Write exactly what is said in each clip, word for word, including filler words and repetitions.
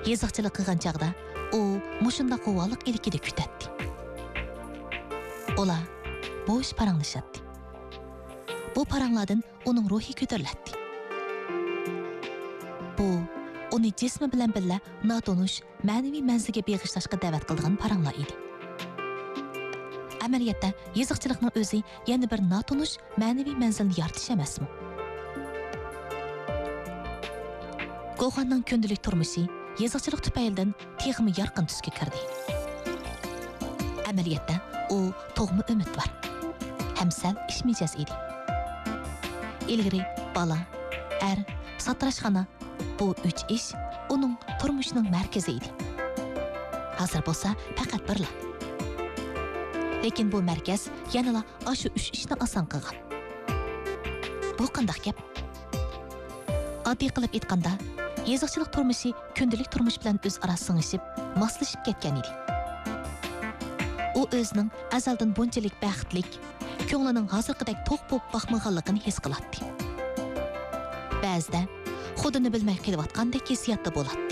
Yezıqçılık qilgan chaqda u mushunda quvvaliq ilkida kutatdi. Ola bo'sh paranglashadi. Bu paranglardan uning ruhi ko'tarilatdi. Bu uni jismi bilan birga notonish ma'naviy manzilga beg'ishlashga da'vat qilgan paranglar edi. Amaliyotda yeziqchilikning o'zi yana bir notonish ma'naviy manzilni yaratish emasmi? Go'xanning kundalik turmushi yeziqchilik tufaylidan texmi yorqin tusga kirdi. Amaliyotda u tug'ma umid var. Hamsal ishmijaz edi. Ilgari bala, er, satrashxona bu üç ish uning turmushining markazi edi. Hozir bo'lsa faqat birla. Lekin bu markaz yanala ashu üç ishni oson qilgan. Bu qanday gap? Oddiy qilib aytganda, yeziqchilik turmushi kundalik turmush bilan o'zaro singishib, moslashib ketgan edi. U o'zining azaldan bunchalik baxtlik, ko'nglining hozirgidek to'q bo'lib boqmaganligini his qiladi. Ba'zida xudini bilmay kelayotgandek hissiyotda bo'ladi.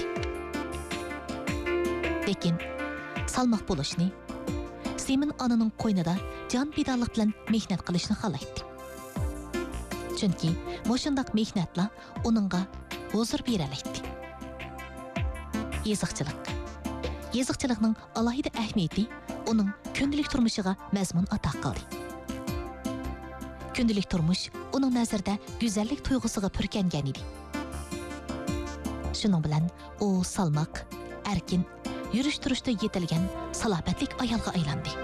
Lekin salmoq bo'lishni, Semin onaning qo'ynida jon bidorlik bilan mehnat qilishni xohlaydi. Chunki mushundaq mehnatlar uningga huzur beralaydi. Yeziqchilik. Yeziqchilikning alohida ahamiyati uning kundalik turmushiga mazmun ato qildi. Kundalik turmush uning nazarida go'zallik tuyg'usiga purkangan edi. Shuning bilan u salmoq, erkin, yurish-turishda yetilgan salobatlik ayolga aylandi.